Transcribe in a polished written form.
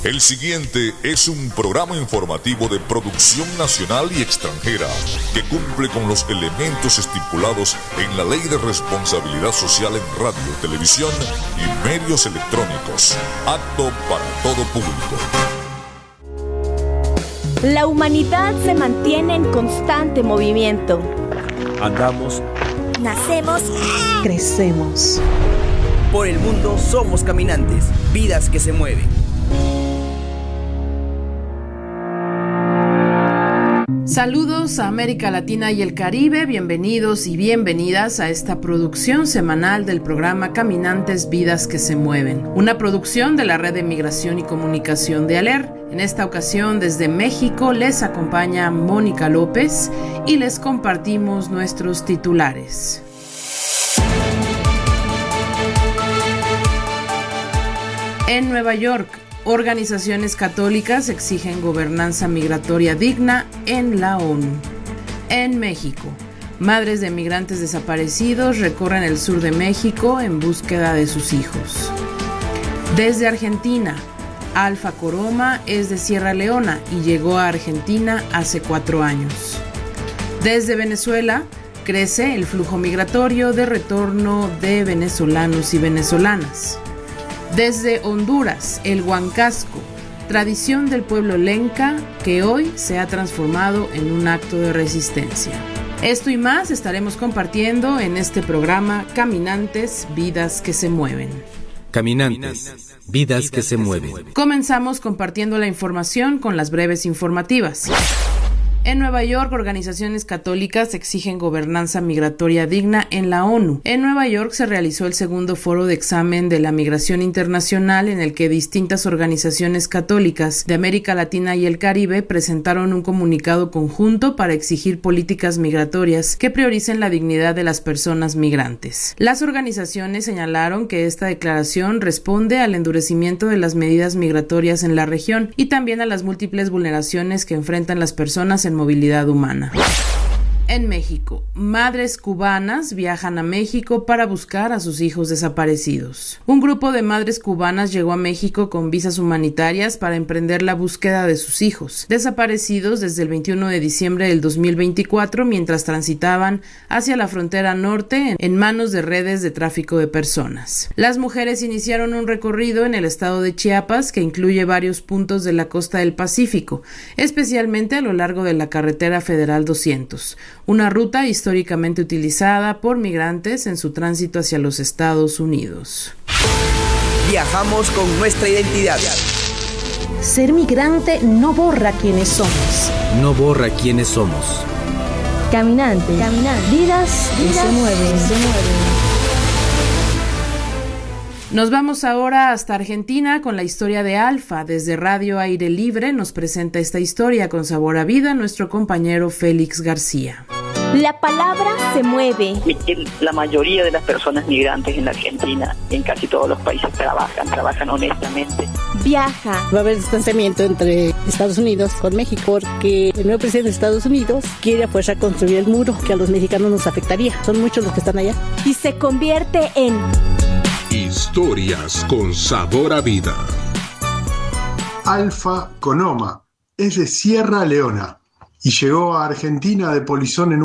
El siguiente es un programa informativo de producción nacional y extranjera que cumple con los elementos estipulados en la Ley de Responsabilidad Social en radio, televisión y medios electrónicos. Apto para todo público. La humanidad se mantiene en constante movimiento. Andamos, nacemos, crecemos. Por el mundo somos caminantes, vidas que se mueven. Saludos a América Latina y el Caribe, bienvenidos y bienvenidas a esta producción semanal del programa Caminantes, Vidas que se Mueven, una producción de la Red de Migración y Comunicación de ALER. En esta ocasión desde México les acompaña Mónica López y les compartimos nuestros titulares. En Nueva York, organizaciones católicas exigen gobernanza migratoria digna en la ONU. En México, madres de migrantes desaparecidos recorren el sur de México en búsqueda de sus hijos. Desde Argentina, Alfa Coroma es de Sierra Leona y llegó a Argentina hace 4 años. Desde Venezuela, crece el flujo migratorio de retorno de venezolanos y venezolanas. Desde Honduras, el huancasco, tradición del pueblo lenca que hoy se ha transformado en un acto de resistencia. Esto y más estaremos compartiendo en este programa Caminantes, Vidas que se Mueven. Caminantes, vidas que se mueven. Comenzamos compartiendo la información con las breves informativas. En Nueva York, organizaciones católicas exigen gobernanza migratoria digna en la ONU. En Nueva York se realizó el segundo foro de examen de la migración internacional en el que distintas organizaciones católicas de América Latina y el Caribe presentaron un comunicado conjunto para exigir políticas migratorias que prioricen la dignidad de las personas migrantes. Las organizaciones señalaron que esta declaración responde al endurecimiento de las medidas migratorias en la región y también a las múltiples vulneraciones que enfrentan las personas en movilidad humana. En México, madres cubanas viajan a México para buscar a sus hijos desaparecidos. Un grupo de madres cubanas llegó a México con visas humanitarias para emprender la búsqueda de sus hijos, desaparecidos desde el 21 de diciembre del 2024 mientras transitaban hacia la frontera norte en manos de redes de tráfico de personas. Las mujeres iniciaron un recorrido en el estado de Chiapas que incluye varios puntos de la costa del Pacífico, especialmente a lo largo de la carretera federal 200. Una ruta históricamente utilizada por migrantes en su tránsito hacia los Estados Unidos. Viajamos con nuestra identidad. Ser migrante no borra quiénes somos. No borra quiénes somos. Caminantes, vidas que se mueven. Nos vamos ahora hasta Argentina con la historia de Alfa. Desde Radio Aire Libre nos presenta esta historia con sabor a vida nuestro compañero Félix García. La palabra se mueve. La mayoría de las personas migrantes en la Argentina, en casi todos los países, trabajan honestamente. Viaja. Va a haber distanciamiento entre Estados Unidos con México porque el nuevo presidente de Estados Unidos quiere a fuerza construir el muro que a los mexicanos nos afectaría. Son muchos los que están allá. Y se convierte en historias con sabor a vida. Alfa Conoma es de Sierra Leona y llegó a Argentina de polizón en